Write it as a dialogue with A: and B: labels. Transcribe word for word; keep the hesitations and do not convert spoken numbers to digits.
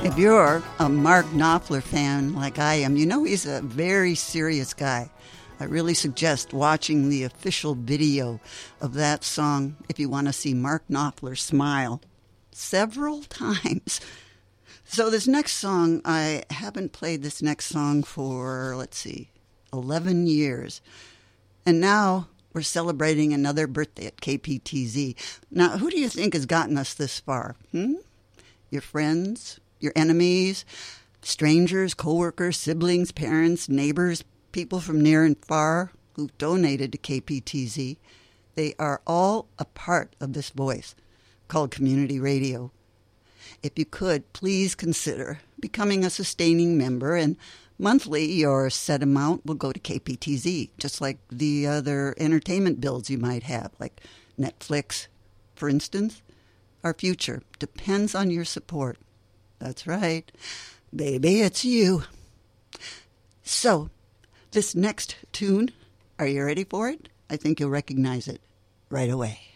A: If you're a Mark Knopfler fan like I am, you know he's a very serious guy. I really suggest watching the official video of that song if you want to see Mark Knopfler smile several times. So this next song, I haven't played this next song for, let's see, eleven years. And now we're celebrating another birthday at K P T Z. Now, who do you think has gotten us this far? Hmm? Your friends? Your enemies? Strangers, coworkers, siblings, parents, neighbors, people from near and far who've donated to K P T Z. They are all a part of this voice called community radio. If you could, please consider becoming a sustaining member, and monthly your set amount will go to K P T Z, just like the other entertainment bills you might have, like Netflix, for instance. Our future depends on your support. That's right. Baby, it's you. So, this next tune, are you ready for it? I think you'll recognize it right away.